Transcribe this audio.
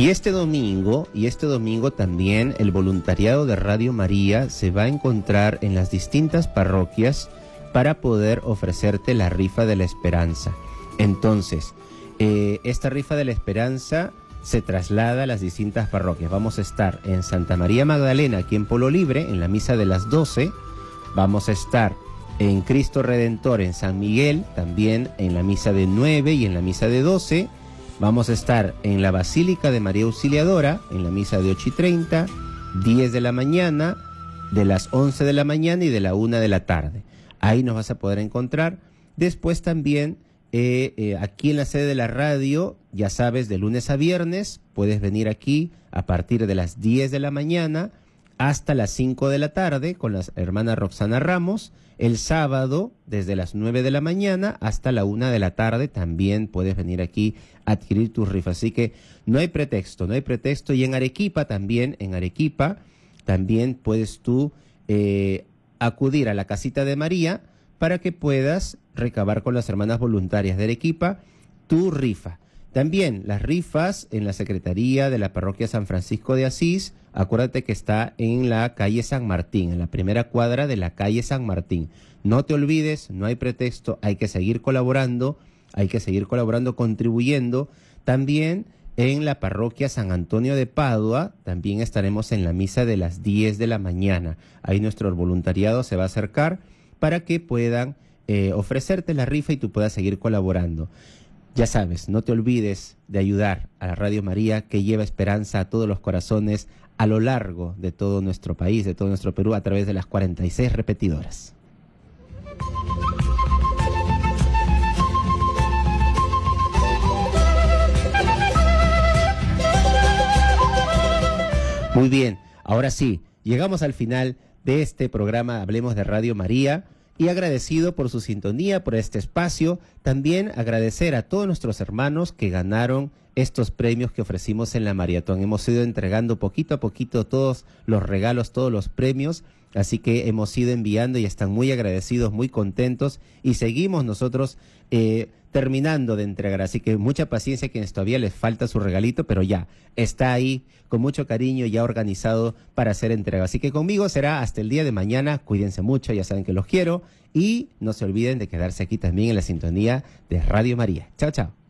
Y este domingo también el voluntariado de Radio María se va a encontrar en las distintas parroquias para poder ofrecerte la rifa de la esperanza. Entonces, esta rifa de la esperanza se traslada a las distintas parroquias. Vamos a estar en Santa María Magdalena, aquí en Polo Libre, en la misa de las 12. Vamos a estar en Cristo Redentor, en San Miguel, también en la misa de 9 y en la misa de 12. Vamos a estar en la Basílica de María Auxiliadora, en la misa de 8:30, 10 de la mañana, de las 11 de la mañana y de la 1 de la tarde. Ahí nos vas a poder encontrar. Después también, aquí en la sede de la radio, ya sabes, de lunes a viernes, puedes venir aquí a partir de las 10 de la mañana hasta las 5 de la tarde con la hermana Roxana Ramos. El sábado, desde las 9 de la mañana hasta la 1 de la tarde, también puedes venir aquí a adquirir tus rifas. Así que no hay pretexto. Y en Arequipa también puedes tú acudir a la Casita de María para que puedas recabar con las hermanas voluntarias de Arequipa tu rifa. También las rifas en la Secretaría de la Parroquia San Francisco de Asís. Acuérdate que está en la calle San Martín, en la primera cuadra de la calle San Martín. No te olvides, no hay pretexto, hay que seguir colaborando, contribuyendo. También en la Parroquia San Antonio de Padua, también estaremos en la misa de las 10 de la mañana. Ahí nuestro voluntariado se va a acercar para que puedan ofrecerte la rifa y tú puedas seguir colaborando. Ya sabes, no te olvides de ayudar a la Radio María, que lleva esperanza a todos los corazones a lo largo de todo nuestro país, de todo nuestro Perú, a través de las 46 repetidoras. Muy bien, ahora sí, llegamos al final de este programa Hablemos de Radio María. Y agradecido por su sintonía, por este espacio. También agradecer a todos nuestros hermanos que ganaron estos premios que ofrecimos en la maratón. Hemos ido entregando poquito a poquito todos los regalos, todos los premios. Así que hemos ido enviando y están muy agradecidos, muy contentos. Y seguimos nosotros terminando de entregar. Así que mucha paciencia a quienes todavía les falta su regalito, pero ya está ahí con mucho cariño, ya organizado para hacer entrega. Así que conmigo será hasta el día de mañana. Cuídense mucho, ya saben que los quiero. Y no se olviden de quedarse aquí también en la sintonía de Radio María. Chao, chao.